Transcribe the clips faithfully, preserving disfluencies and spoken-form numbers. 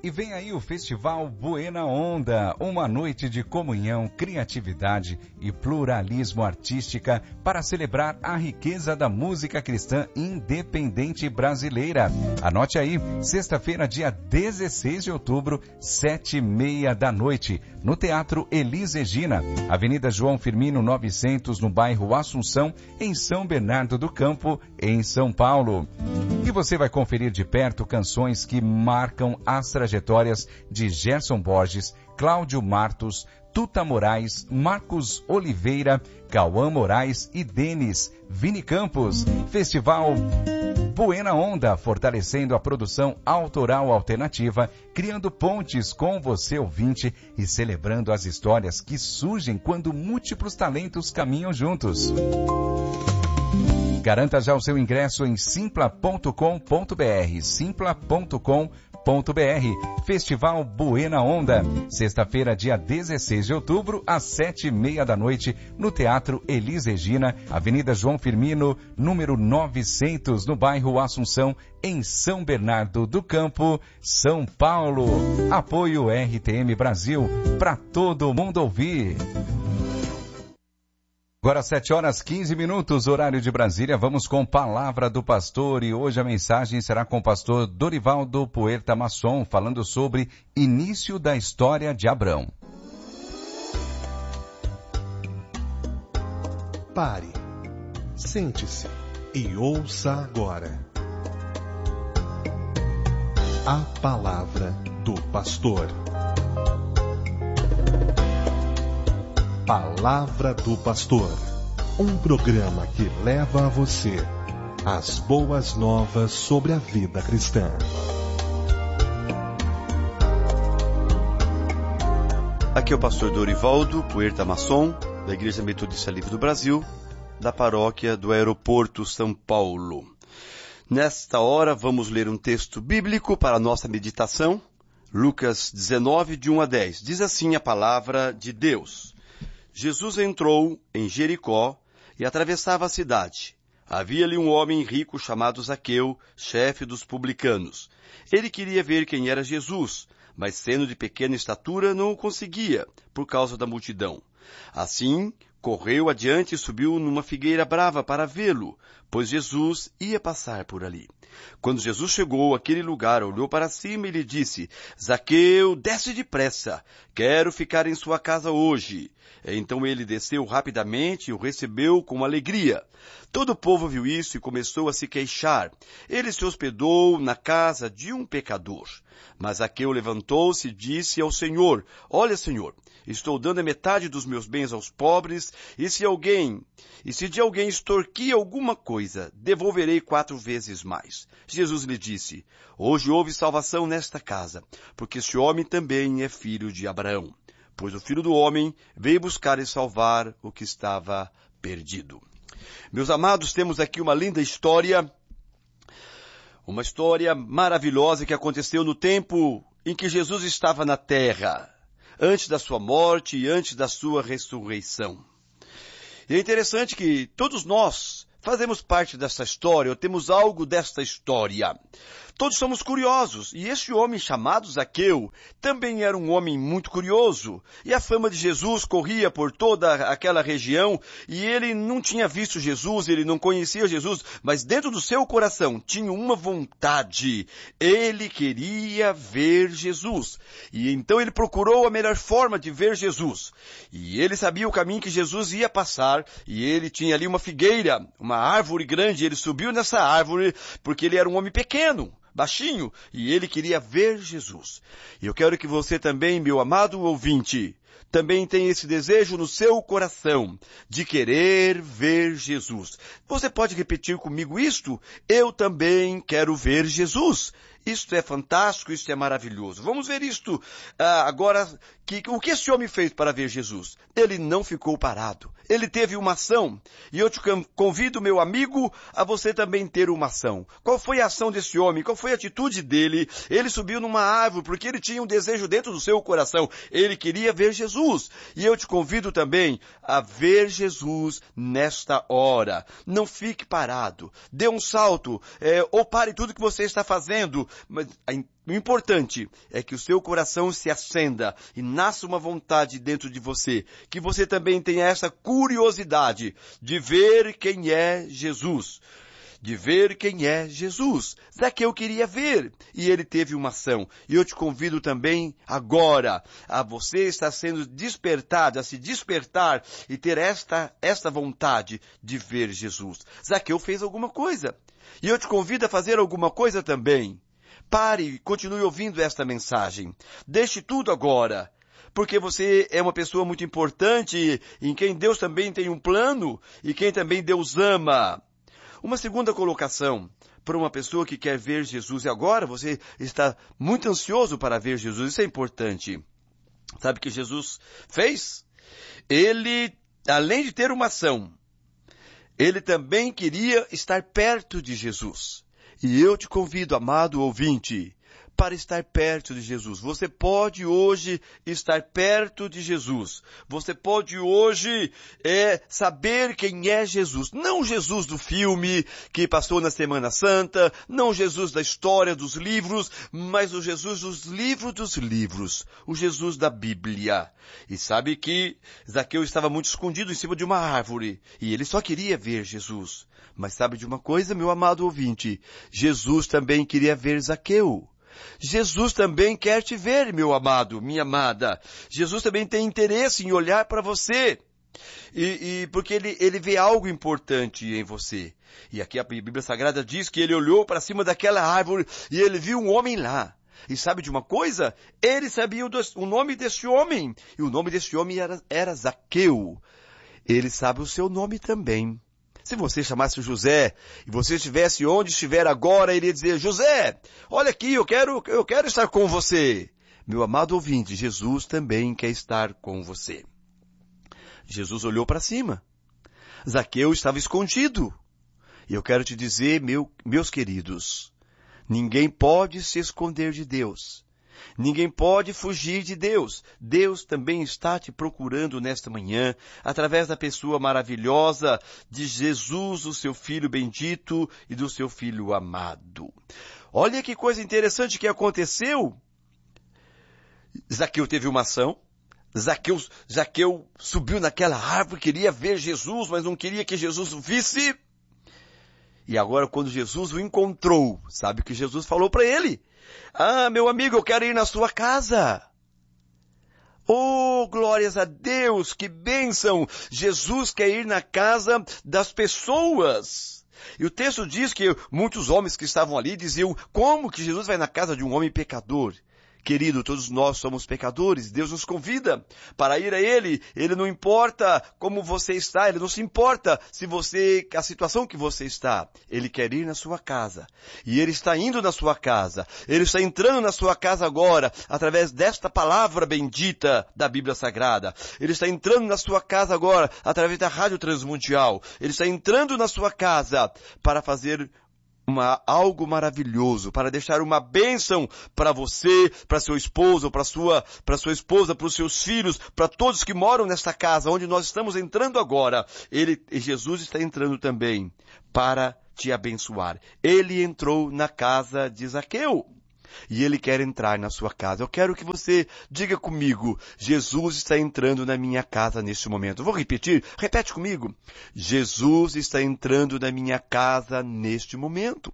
E vem aí o Festival Buena Onda, uma noite de comunhão, criatividade e pluralismo artística para celebrar a riqueza da música cristã independente brasileira. Anote aí, sexta-feira, dia dezesseis de outubro, sete e meia da noite, no Teatro Elis Regina, Avenida João Firmino novecentos, no bairro Assunção, em São Bernardo do Campo, em São Paulo. E você vai conferir de perto canções que marcam as trajetórias de Gerson Borges, Cláudio Martos, Tuta Moraes, Marcos Oliveira, Cauã Moraes e Denis Vini Campos. Festival Buena Onda, fortalecendo a produção autoral alternativa, criando pontes com você ouvinte e celebrando as histórias que surgem quando múltiplos talentos caminham juntos. Garanta já o seu ingresso em simpla ponto com ponto br, simpla ponto com ponto br. Festival Buena Onda, sexta-feira, dia dezesseis de outubro, às sete e meia da noite, no Teatro Elis Regina, Avenida João Firmino, número novecentos, no bairro Assunção, em São Bernardo do Campo, São Paulo. Apoio R T M Brasil, para todo mundo ouvir. Agora sete horas quinze minutos, horário de Brasília, vamos com Palavra do Pastor e hoje a mensagem será com o pastor Dorivaldo Puerta Masson, falando sobre início da história de Abrão. Pare, sente-se e ouça agora a Palavra do Pastor. Palavra do Pastor, um programa que leva a você as boas novas sobre a vida cristã. Aqui é o pastor Dorivaldo Puerta Masson, da Igreja Metodista Livre do Brasil, da paróquia do Aeroporto São Paulo. Nesta hora vamos ler um texto bíblico para a nossa meditação, Lucas dezenove, de um a dez. Diz assim a palavra de Deus. Jesus entrou em Jericó e atravessava a cidade. Havia ali um homem rico chamado Zaqueu, chefe dos publicanos. Ele queria ver quem era Jesus, mas sendo de pequena estatura não o conseguia, por causa da multidão. Assim, correu adiante e subiu numa figueira brava para vê-lo, pois Jesus ia passar por ali. Quando Jesus chegou àquele lugar, olhou para cima e lhe disse: Zaqueu, desce depressa, quero ficar em sua casa hoje. Então ele desceu rapidamente e o recebeu com alegria. Todo o povo viu isso e começou a se queixar. Ele se hospedou na casa de um pecador. Mas Zaqueu levantou-se e disse ao Senhor: Olha, Senhor, estou dando a metade dos meus bens aos pobres, e se alguém, e se de alguém extorquir alguma coisa, devolverei quatro vezes mais. Jesus lhe disse: Hoje houve salvação nesta casa, porque esse homem também é filho de Abraão. Pois o Filho do Homem veio buscar e salvar o que estava perdido. Meus amados, temos aqui uma linda história, uma história maravilhosa que aconteceu no tempo em que Jesus estava na terra, antes da sua morte e antes da sua ressurreição. E é interessante que todos nós fazemos parte dessa história, ou temos algo desta história. Todos somos curiosos, e esse homem chamado Zaqueu também era um homem muito curioso, e a fama de Jesus corria por toda aquela região, e ele não tinha visto Jesus, ele não conhecia Jesus, mas dentro do seu coração tinha uma vontade, ele queria ver Jesus, e então ele procurou a melhor forma de ver Jesus, e ele sabia o caminho que Jesus ia passar, e ele tinha ali uma figueira, uma árvore grande, ele subiu nessa árvore, porque ele era um homem pequeno, baixinho, e ele queria ver Jesus. E eu quero que você também, meu amado ouvinte, também tenha esse desejo no seu coração de querer ver Jesus. Você pode repetir comigo isto? Eu também quero ver Jesus. Isto é fantástico, isto é maravilhoso. Vamos ver isto ah, agora. Que, o que esse homem fez para ver Jesus? Ele não ficou parado. Ele teve uma ação. E eu te convido, meu amigo, a você também ter uma ação. Qual foi a ação desse homem? Qual foi a atitude dele? Ele subiu numa árvore porque ele tinha um desejo dentro do seu coração. Ele queria ver Jesus. Jesus. E eu te convido também a ver Jesus nesta hora. Não fique parado. Dê um salto, é, ou pare tudo que você está fazendo. Mas o importante é que o seu coração se acenda e nasça uma vontade dentro de você. Que você também tenha essa curiosidade de ver quem é Jesus. De ver quem é Jesus. Zaqueu queria ver, e ele teve uma ação. E eu te convido também agora a você estar sendo despertado, a se despertar e ter esta, esta vontade de ver Jesus. Zaqueu fez alguma coisa. E eu te convido a fazer alguma coisa também. Pare e continue ouvindo esta mensagem. Deixe tudo agora. Porque você é uma pessoa muito importante, em quem Deus também tem um plano, e quem também Deus ama. Uma segunda colocação para uma pessoa que quer ver Jesus, e agora você está muito ansioso para ver Jesus, isso é importante. Sabe o que Jesus fez? Ele, além de ter uma ação, ele também queria estar perto de Jesus. E eu te convido, amado ouvinte, para estar perto de Jesus. Você pode hoje estar perto de Jesus. Você pode hoje é, saber quem é Jesus. Não Jesus do filme que passou na Semana Santa, não Jesus da história dos livros, mas o Jesus dos livros dos livros. O Jesus da Bíblia. E sabe que Zaqueu estava muito escondido em cima de uma árvore. E ele só queria ver Jesus. Mas sabe de uma coisa, meu amado ouvinte? Jesus também queria ver Zaqueu. Jesus também quer te ver, meu amado, minha amada. Jesus também tem interesse em olhar para você. E, e porque ele, ele vê algo importante em você. E aqui a Bíblia Sagrada diz que ele olhou para cima daquela árvore e ele viu um homem lá. E sabe de uma coisa? Ele sabia o, o nome desse homem. E o nome desse homem era, era Zaqueu. Ele sabe o seu nome também. Se você chamasse José, e você estivesse onde estiver agora, ele ia dizer, José, olha aqui, eu quero, eu quero estar com você. Meu amado ouvinte, Jesus também quer estar com você. Jesus olhou para cima. Zaqueu estava escondido. E eu quero te dizer, meu, meus queridos, ninguém pode se esconder de Deus. Ninguém pode fugir de Deus. Deus também está te procurando nesta manhã, através da pessoa maravilhosa de Jesus, o seu Filho bendito e do seu Filho amado. Olha que coisa interessante que aconteceu. Zaqueu teve uma ação. Zaqueu, Zaqueu subiu naquela árvore, queria ver Jesus, mas não queria que Jesus o visse. E agora, quando Jesus o encontrou, sabe o que Jesus falou para ele? Ah, meu amigo, eu quero ir na sua casa. Oh, glórias a Deus, que bênção! Jesus quer ir na casa das pessoas. E o texto diz que muitos homens que estavam ali diziam, como que Jesus vai na casa de um homem pecador? Querido, todos nós somos pecadores, Deus nos convida para ir a Ele. Ele não importa como você está, Ele não se importa se você, a situação que você está. Ele quer ir na sua casa. E Ele está indo na sua casa. Ele está entrando na sua casa agora, através desta palavra bendita da Bíblia Sagrada. Ele está entrando na sua casa agora, através da Rádio Transmundial. Ele está entrando na sua casa para fazer Uma, algo maravilhoso, para deixar uma bênção para você, para seu esposo, para sua, para sua esposa, para os seus filhos, para todos que moram nesta casa, onde nós estamos entrando agora. Ele, Jesus está entrando também para te abençoar. Ele entrou na casa de Zaqueu. E Ele quer entrar na sua casa. Eu quero que você diga comigo, Jesus está entrando na minha casa neste momento. Vou repetir, repete comigo. Jesus está entrando na minha casa neste momento.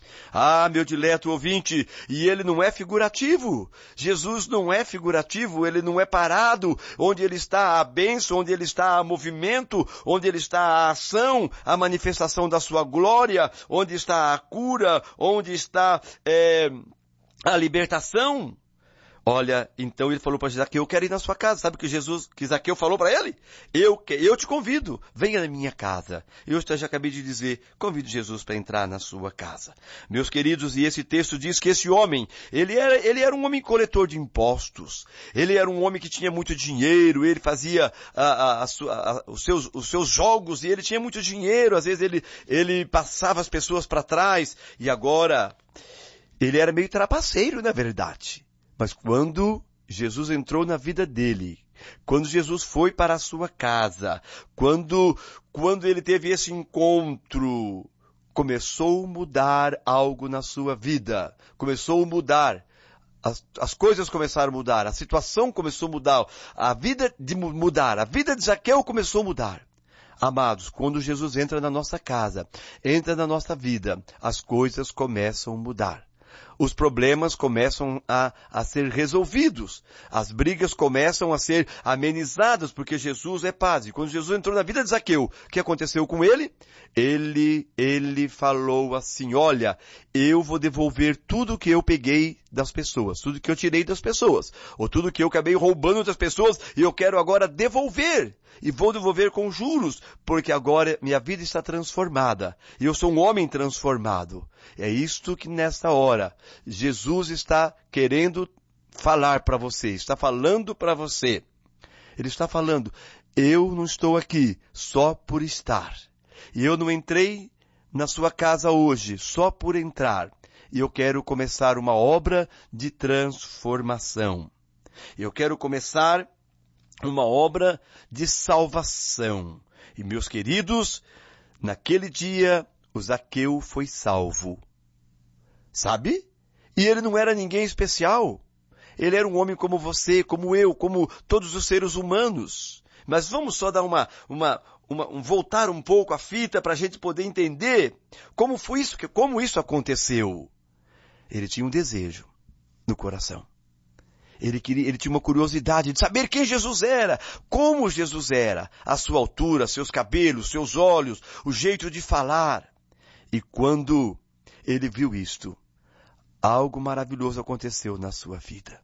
Ah, meu dileto ouvinte, e Ele não é figurativo. Jesus não é figurativo, Ele não é parado. Onde Ele está a bênção, onde Ele está a movimento, onde Ele está a ação, a manifestação da sua glória, onde está a cura, onde está é, a libertação. Olha, então ele falou para Zaqueu, eu quero ir na sua casa. Sabe o que Jesus, que Zaqueu falou para ele? Eu, eu te convido, venha na minha casa. Eu já acabei de dizer, convido Jesus para entrar na sua casa. Meus queridos, e esse texto diz que esse homem, ele era, ele era um homem coletor de impostos. Ele era um homem que tinha muito dinheiro, ele fazia a, a, a, a, os, seus, os seus jogos e ele tinha muito dinheiro. Às vezes ele, ele passava as pessoas para trás e agora ele era meio trapaceiro, na verdade. Mas quando Jesus entrou na vida dele, Quando Jesus foi para a sua casa, quando, quando ele teve esse encontro, começou a mudar algo na sua vida. Começou a mudar. As, as coisas começaram a mudar. A situação começou a mudar. A vida de mudar. A vida de Zaqueu começou a mudar. Amados, quando Jesus entra na nossa casa, entra na nossa vida, as coisas começam a mudar. Os problemas começam a, a ser resolvidos. As brigas começam a ser amenizadas, porque Jesus é paz. E quando Jesus entrou na vida de Zaqueu, o que aconteceu com ele? Ele, ele falou assim, olha, eu vou devolver tudo que eu peguei das pessoas, tudo que eu tirei das pessoas, ou tudo que eu acabei roubando das pessoas, e eu quero agora devolver. E vou devolver com juros, porque agora minha vida está transformada. E eu sou um homem transformado. É isto que nesta hora Jesus está querendo falar para você, está falando para você. Ele está falando, eu não estou aqui só por estar. E eu não entrei na sua casa hoje só por entrar. E eu quero começar uma obra de transformação. Eu quero começar uma obra de salvação. E meus queridos, naquele dia, o Zaqueu foi salvo. Sabe? E ele não era ninguém especial. Ele era um homem como você, como eu, como todos os seres humanos. Mas vamos só dar uma, uma, uma um, voltar um pouco a fita para a gente poder entender como foi isso, como isso aconteceu. Ele tinha um desejo no coração. Ele, queria, ele tinha uma curiosidade de saber quem Jesus era, como Jesus era, a sua altura, seus cabelos, seus olhos, o jeito de falar. E quando ele viu isto, algo maravilhoso aconteceu na sua vida.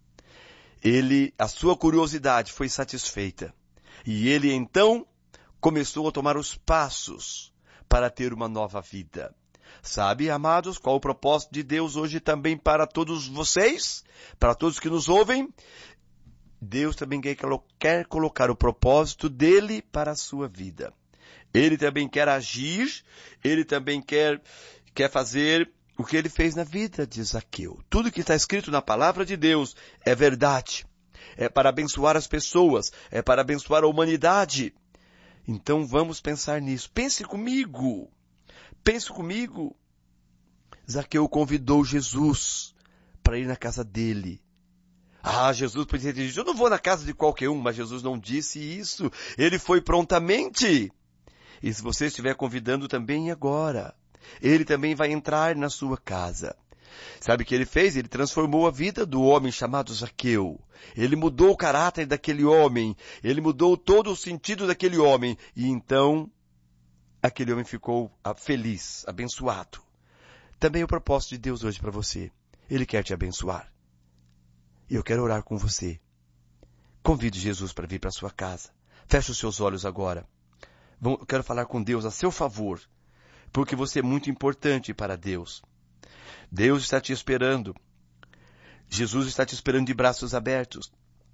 Ele, a sua curiosidade foi satisfeita. E ele então começou a tomar os passos para ter uma nova vida. Sabe, amados, qual o propósito de Deus hoje também para todos vocês? Para todos que nos ouvem? Deus também quer, quer colocar o propósito dele para a sua vida. Ele também quer agir, ele também quer, quer fazer o que ele fez na vida de Zaqueu. Tudo que está escrito na palavra de Deus é verdade. É para abençoar as pessoas, é para abençoar a humanidade. Então vamos pensar nisso. Pense comigo. Pense comigo. Zaqueu convidou Jesus para ir na casa dele. Ah, Jesus podia ter dito, eu não vou na casa de qualquer um, mas Jesus não disse isso. Ele foi prontamente. E se você estiver convidando também agora, ele também vai entrar na sua casa. Sabe o que ele fez? Ele transformou a vida do homem chamado Zaqueu. Ele mudou o caráter daquele homem. Ele mudou todo o sentido daquele homem. E então aquele homem ficou feliz, abençoado. Também é o propósito de Deus hoje para você. Ele quer te abençoar. E eu quero orar com você. Convide Jesus para vir para a sua casa. Feche os seus olhos agora. Eu quero falar com Deus a seu favor, porque você é muito importante para Deus. Deus está te esperando. Jesus está te esperando de braços abertos.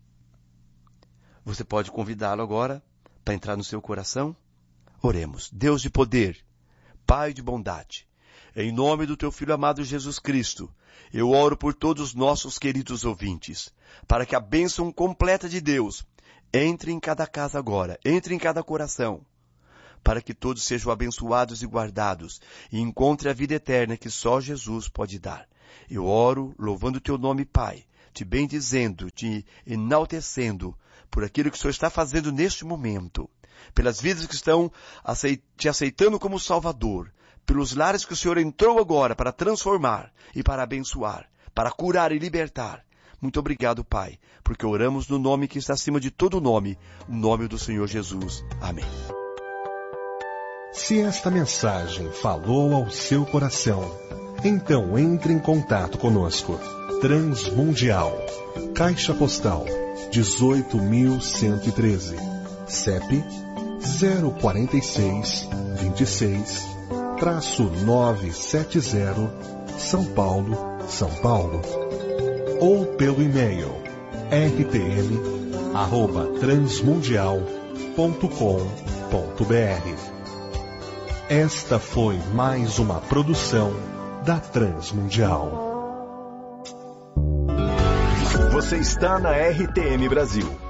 Você pode convidá-lo agora para entrar no seu coração? Oremos. Deus de poder, Pai de bondade, em nome do teu Filho amado Jesus Cristo, eu oro por todos os nossos queridos ouvintes, para que a bênção completa de Deus entre em cada casa agora, entre em cada coração, para que todos sejam abençoados e guardados e encontrem a vida eterna que só Jesus pode dar. Eu oro louvando o teu nome, Pai, te bendizendo, te enaltecendo por aquilo que o Senhor está fazendo neste momento, pelas vidas que estão te aceitando como Salvador, pelos lares que o Senhor entrou agora para transformar e para abençoar, para curar e libertar. Muito obrigado, Pai, porque oramos no nome que está acima de todo nome, o nome do Senhor Jesus. Amém. Se esta mensagem falou ao seu coração, então entre em contato conosco. Transmundial, Caixa Postal dezoito mil cento e treze, C E P zero quatro seis, vinte e seis, nove sete zero, São Paulo, São Paulo. Ou pelo e-mail r t m arroba transmundial ponto com ponto b r. Esta foi mais uma produção da Transmundial. Você está na R T M Brasil,